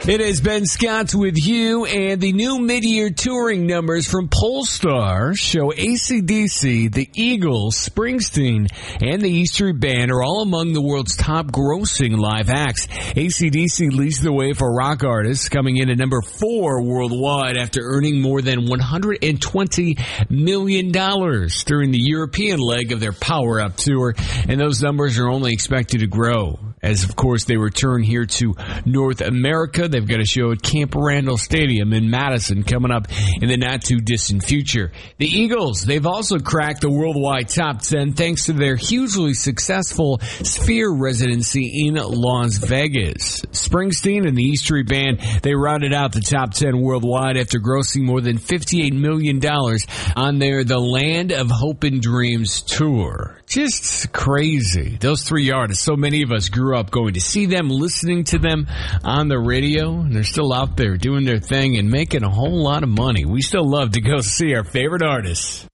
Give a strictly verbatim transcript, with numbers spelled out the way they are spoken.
It is Ben Scott with you, and the new mid-year touring numbers from Polestar show A C D C, the Eagles, Springsteen, and the E Street Band are all among the world's top grossing live acts. A C D C leads the way for rock artists, coming in at number four worldwide after earning more than one hundred twenty million dollars during the European leg of their Power Up tour, and those numbers are only expected to grow as, of course, they return here to North America. They've got a show at Camp Randall Stadium in Madison coming up in the not-too-distant future. The Eagles, they've also cracked the worldwide top ten thanks to their hugely successful Sphere residency in Las Vegas. Springsteen and the E Street Band, they rounded out the top ten worldwide after grossing more than fifty-eight million dollars on their The Land of Hope and Dreams tour. Just crazy. Those three artists, so many of us grew up going to see them, listening to them on the radio, and they're still out there doing their thing and making a whole lot of money. We still love to go see our favorite artists.